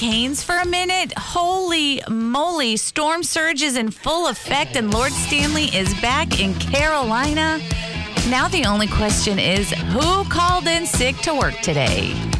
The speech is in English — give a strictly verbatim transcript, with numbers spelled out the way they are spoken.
hurricanes for a minute? Holy moly, storm surge is in full effect and Lord Stanley is back in Carolina. Now the only question is, who called in sick to work today?